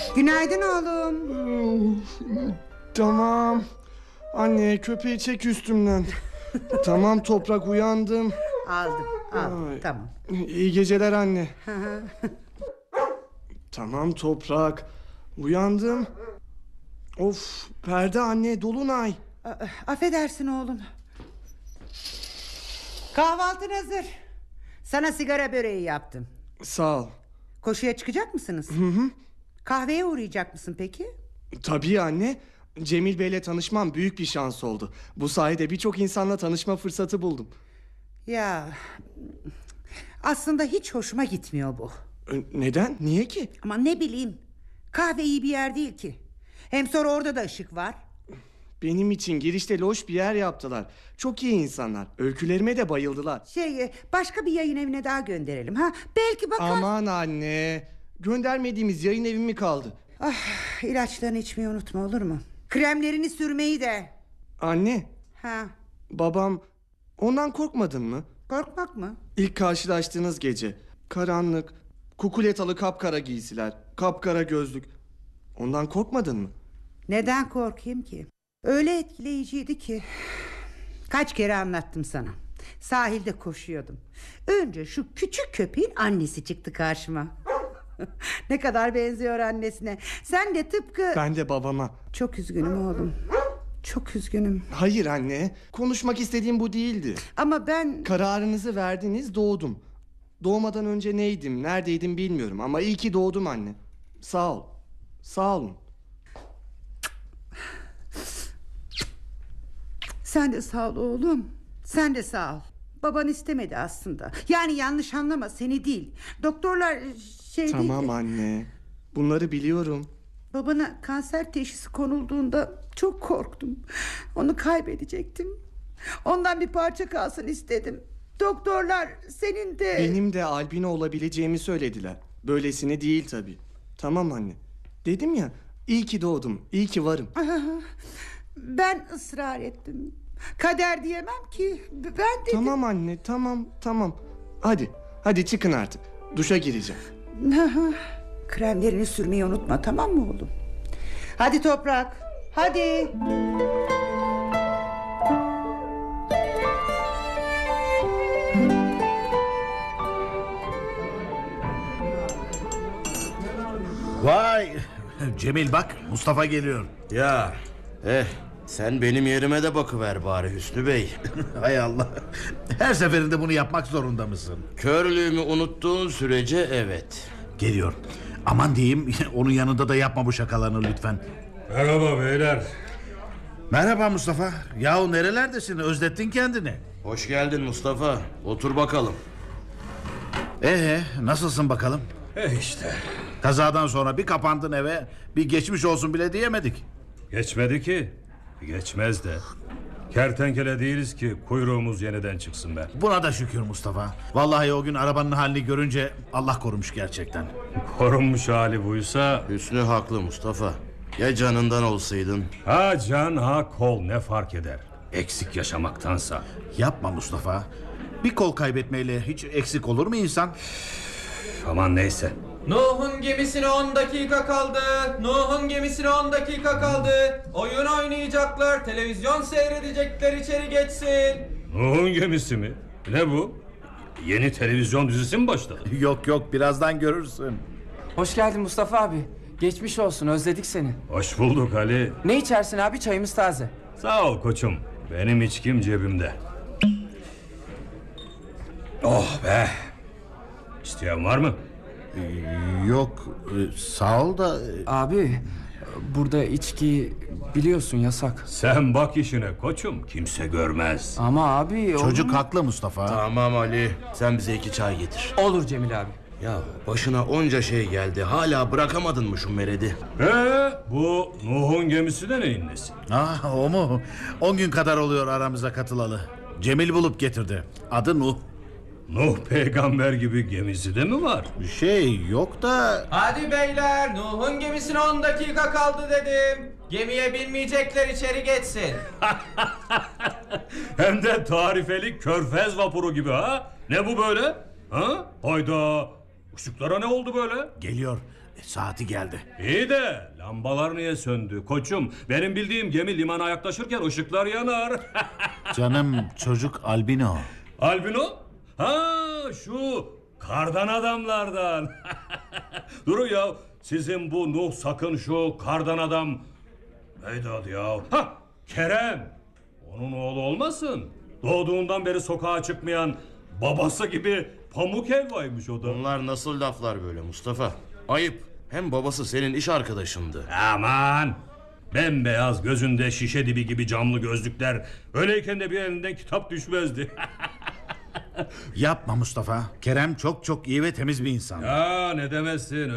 Günaydın oğlum. Tamam. Anne, köpeği çek üstümden. Tamam Toprak, uyandım. Aldım. Tamam. İyi geceler anne. Tamam Toprak, uyandım. Of, perde anne, dolunay. Affedersin oğlum. Kahvaltın hazır. Sana sigara böreği yaptım. Sağ ol. Koşuya çıkacak mısınız? Hı. Kahveye uğrayacak mısın peki? Tabii anne. Cemil Bey'le tanışmam büyük bir şans oldu. Bu sayede birçok insanla tanışma fırsatı buldum. Ya, aslında hiç hoşuma gitmiyor bu. Neden? Niye ki? Ama ne bileyim, kahve iyi bir yer değil ki. Hem sonra orada da ışık var. Benim için girişte loş bir yer yaptılar. Çok iyi insanlar. Öykülerime de bayıldılar. Başka bir yayın evine daha gönderelim ha. Belki bakar. Aman anne, göndermediğimiz yayın evi mi kaldı? İlaçlarını içmeyi unutma, olur mu? Kremlerini sürmeyi de. Anne. Ha. Babam, ondan korkmadın mı? Korkmak mı? İlk karşılaştığınız gece. Karanlık, kukuletalı kapkara giysiler, kapkara gözlük. Ondan korkmadın mı? Neden korkayım ki? Öyle etkileyiciydi ki. Kaç kere anlattım sana. Sahilde koşuyordum. Önce şu küçük köpeğin annesi çıktı karşıma. Ne kadar benziyor annesine. Sen de tıpkı... Ben de babama. Çok üzgünüm oğlum. Çok üzgünüm. Hayır anne, konuşmak istediğim bu değildi. Ama ben... Kararınızı verdiniz, doğdum. Doğmadan önce neydim, neredeydim bilmiyorum. Ama iyi ki doğdum anne. Sağ ol. Sağ olun. Sen de sağ ol oğlum. Sen de sağ ol. Baban istemedi aslında. Yani yanlış anlama, seni değil. Doktorlar Tamam anne, bunları biliyorum. Babana kanser teşhisi konulduğunda çok korktum. Onu kaybedecektim. Ondan bir parça kalsın istedim. Doktorlar senin de... Benim de albino olabileceğimi söylediler. Böylesine değil tabii. Tamam anne. Dedim ya, iyi ki doğdum, iyi ki varım. Ben ısrar ettim. Kader diyemem ki. Ben dedim. Tamam anne, tamam. Hadi çıkın artık. Duşa gireceğim. Kremlerini sürmeyi unutma, tamam mı oğlum? Hadi Toprak, hadi. Vay Cemil, bak Mustafa geliyor. Ya sen benim yerime de bakıver bari Hüsnü Bey. Hay Allah, her seferinde bunu yapmak zorunda mısın? Körlüğümü unuttuğun sürece evet. Geliyor. Aman diyeyim, onun yanında da yapma bu şakalarını lütfen. Merhaba beyler. Merhaba Mustafa. Yahu nerelerdesin, özlettin kendini. Hoş geldin Mustafa. Otur bakalım. Nasılsın bakalım? İşte. Kazadan sonra bir kapandın eve, bir geçmiş olsun bile diyemedik. Geçmedi ki. Geçmez de. Kertenkele değiliz ki kuyruğumuz yeniden çıksın be. Buna da şükür Mustafa. Vallahi o gün arabanın halini görünce Allah korumuş gerçekten. Korunmuş hali buysa. Hüsnü haklı Mustafa. Ya canından olsaydın? Ha can ha kol, ne fark eder? Eksik yaşamaktansa. Yapma Mustafa. Bir kol kaybetmeyle hiç eksik olur mu insan? Aman neyse. Nuh'un gemisine 10 dakika kaldı. Nuh'un gemisine 10 dakika kaldı. Oyun oynayacaklar, televizyon seyredecekler, içeri geçsin. Nuh'un gemisi mi? Ne bu? Yeni televizyon dizisi mi başladı? Yok, birazdan görürsün. Hoş geldin Mustafa abi. Geçmiş olsun, özledik seni. Hoş bulduk Ali. Ne içersin abi, çayımız taze. Sağ ol koçum. Benim içkim cebimde. Oh be. İsteyen var mı? Yok, sağ ol da... Abi, burada içki biliyorsun yasak. Sen bak işine koçum, kimse görmez. Ama abi... Çocuk haklı Mustafa. Tamam Ali, sen bize 2 çay getir. Olur Cemil abi. Ya başına onca şey geldi, hala bırakamadın mı şu Mered'i? Bu Nuh'un gemisi de neyin nesi? O mu? 10 gün kadar oluyor aramıza katılalı. Cemil bulup getirdi. Adı Nuh. Nuh peygamber gibi gemisi de mi var? Yok da... Hadi beyler, Nuh'un gemisine 10 dakika kaldı dedim. Gemiye binmeyecekler, içeri geçsin. Hem de tarifeli körfez vapuru gibi ha? Ne bu böyle? Ha? Hayda! Işıklara ne oldu böyle? Geliyor. Saati geldi. İyi de lambalar niye söndü koçum? Benim bildiğim gemi limana yaklaşırken ışıklar yanar. Canım çocuk albino. Albino? Ha şu kardan adamlardan. Durun ya, sizin bu Nuh sakın şu kardan adam... Neydi adı ya? Ha, Kerem. Onun oğlu olmasın? Doğduğundan beri sokağa çıkmayan babası gibi pamuk helvaymış o da. Bunlar nasıl laflar böyle Mustafa? Ayıp. Hem babası senin iş arkadaşındı. Aman! Bembeyaz, gözünde şişe dibi gibi camlı gözlükler. Öyleyken de bir elinden kitap düşmezdi. Yapma Mustafa. Kerem çok iyi ve temiz bir insan. Ya ne demezsin.